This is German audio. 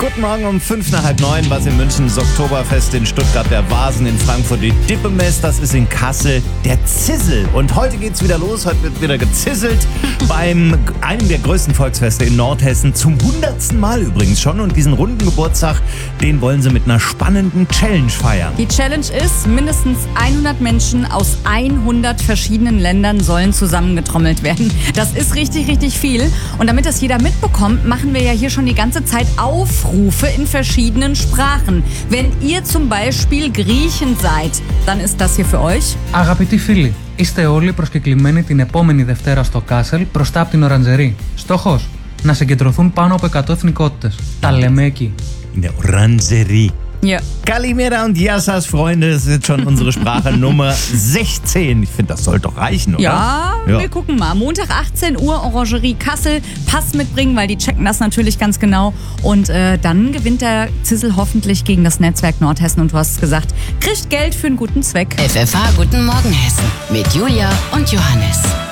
Guten Morgen um 8:55, was in München das Oktoberfest, in Stuttgart der Vasen, in Frankfurt die Dippemess, das ist in Kassel der Zissel. Und heute geht's wieder los, heute wird wieder gezisselt beim einem der größten Volksfeste in Nordhessen, zum 100. Mal übrigens schon. Und diesen runden Geburtstag, den wollen sie mit einer spannenden Challenge feiern. Die Challenge ist, mindestens 100 Menschen aus 100 verschiedenen Ländern sollen zusammengetrommelt werden. Das ist richtig, richtig viel. Und damit das jeder mitbekommt, machen wir ja hier schon die ganze Zeit Aufrufe in verschiedenen Sprachen. Wenn ihr zum Beispiel Griechen seid, dann ist das hier für euch. Αγαπητοί φίλοι, είστε όλοι προσκεκλημένοι την επόμενη Δευτέρα στο Κάσελ μπροστά από την Οραντζερή. Στόχος, να συγκεντρωθούν πάνω από 100 εθνικότητες. Τα λέμε εκεί. In der Orangerie. Ja. Kalimera und Yassas Freunde, das ist jetzt schon unsere Sprache Nummer 16. Ich finde, das sollte doch reichen, oder? Ja, wir gucken mal. Montag 18 Uhr, Orangerie Kassel. Pass mitbringen, weil die checken das natürlich ganz genau. Und dann gewinnt der Zissel hoffentlich gegen das Netzwerk Nordhessen. Und du hast es gesagt, kriegt Geld für einen guten Zweck. FFH Guten Morgen Hessen mit Julia und Johannes.